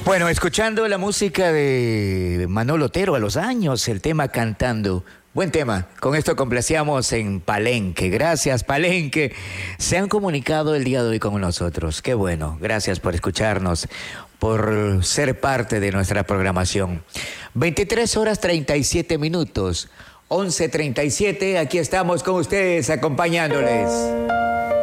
Bueno, escuchando la música de Manolo Otero a los años, el tema Cantando. Buen tema. Con esto complacíamos en Palenque. Gracias, Palenque. Se han comunicado el día de hoy con nosotros. Qué bueno. Gracias por escucharnos, por ser parte de nuestra programación. 23 horas 37 minutos. 11:37. Aquí estamos con ustedes acompañándoles.